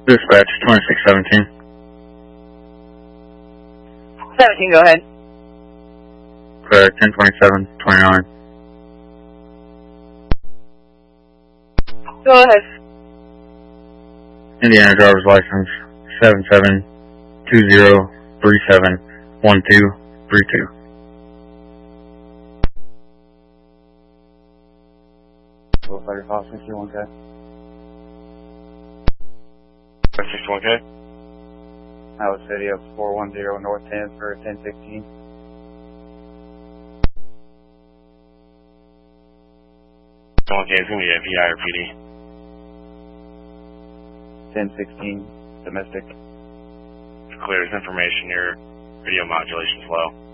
Dispatch 2617. 17, go ahead. Clear 1027-29. Go ahead. Indiana driver's license 7720371232. Fighter Fox 61K. 61K? Iowa City up 410 North 10 for 1016. Okay, it's going to be a VI or PD. 1016, domestic. Clear as information, your video modulation's low.